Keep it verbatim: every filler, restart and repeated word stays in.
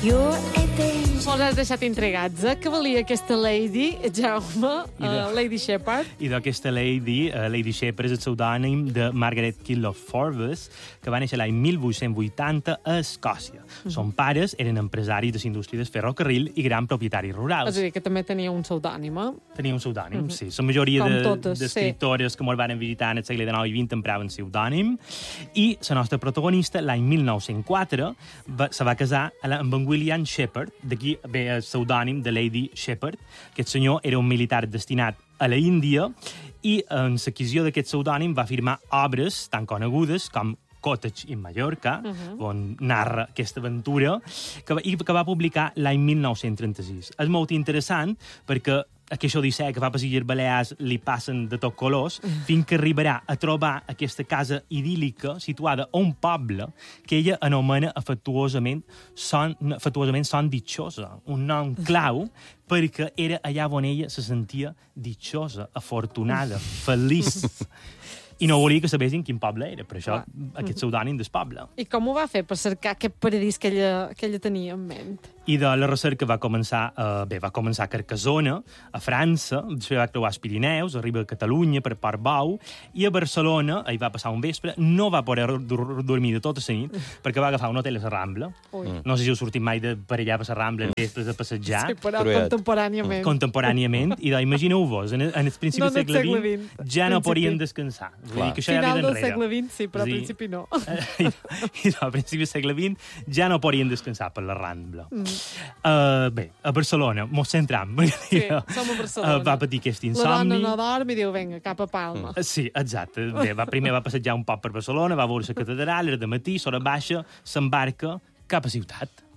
Mos has deixat intrigats, eh? Què valia aquesta Lady, Jaume, de... uh, Lady Shepard? I d'aquesta Lady, uh, Lady Shepard, és el pseudònim de Margaret Killog Forbes, que va néixer l'any mil vuit-cents vuitanta a Escòcia. Mm. Son pares eren empresaris de la indústria del ferrocarril i gran propietaris rurals. És a dir, que també tenia un pseudònim, eh? Tenia un pseudònim, mm -hmm. sí. La majoria d'escriptores sí. que ens van visitar en el segle dinou i vint empraven pseudònim. I la nostra protagonista, l'any mil nou-cents quatre, va, se va casar amb en William Shepard, d'aquí ve el pseudònim de Lady Shepard. Aquest senyor era un militar destinat a la Índia i en l'adquisició d'aquest pseudònim va firmar obres tan conegudes com Cottage in Mallorca, uh -huh. on narra aquesta aventura, que va, i que va publicar l'any mil nou-cents trenta-sis. És molt interessant perquè aquesta odissea que fa per les Balears li passen de tots colors, fins que arribarà a trobar aquesta casa idíl·lica situada a un poble que ella anomena afectuosament Son, afectuosament Son Dichosa, un nom clau perquè era allà on ella se sentia ditxosa, afortunada, feliç. I no volia que sabessin quin poble era, per això aquest pseudònim del poble. I com ho va fer per cercar aquest paradís que ella, que ella tenia en ment? I de la recerca va començar, uh, bé, va començar a Carcassona, a França, després va creuar els Pirineus, arriba a Catalunya per Portbou, i a Barcelona, hi va passar un vespre, no va poder dormir de tota la nit, perquè va agafar un hotel a la Rambla. Ui. No sé si heu sortit mai de per allà a la Rambla, vespres de passejar. Sí, però contemporàniament. Contemporàniament, i imagineu-vos, en, en el principi no, del segle vint, ja no podien descansar. Dir que final del segle vint, sí, però al principi no. I, i no, al principi del segle vint ja no podien descansar per la Rambla. Mm. Uh, bé, a Barcelona, mos centram. Sí, som a Barcelona. Uh, va patir aquest insomni. La dona no dorm i diu, vinga, cap a Palma. Mm. Sí, exacte. Bé, va, primer va passejar un poc per Barcelona, va veure la catedral, era de matí, s'hora baixa, s'embarca cap a ciutat.